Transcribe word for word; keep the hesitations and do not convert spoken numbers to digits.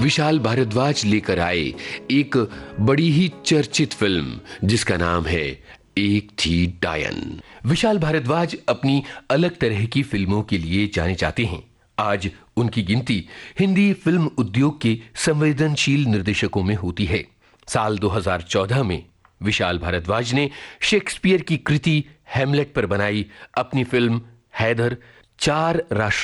विशाल भारद्वाज लेकर आए एक बड़ी ही चर्चित फिल्म जिसका नाम है एक थी डायन। विशाल भारद्वाज अपनी अलग तरह की फिल्मों के लिए जाने जाते हैं। आज उनकी गिनती हिंदी फिल्म उद्योग के संवेदनशील निर्देशकों में होती है। साल दो हज़ार चौदह में विशाल भारद्वाज ने शेक्सपियर की कृति हैमलेट पर बनाई अपनी फिल्म हैदर चार राष्ट्र